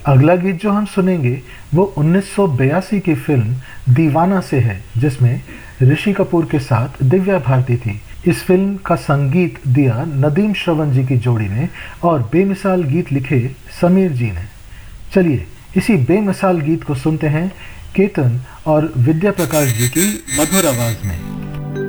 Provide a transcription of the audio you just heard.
अगला गीत जो हम सुनेंगे वो 1982 की फिल्म दीवाना से है, जिसमें ऋषि कपूर के साथ दिव्या भारती थी। इस फिल्म का संगीत दिया नदीम श्रवण जी की जोड़ी ने और बेमिसाल गीत लिखे समीर जी ने। चलिए इसी बेमिसाल गीत को सुनते हैं केतन और विद्या प्रकाश जी की मधुर आवाज में।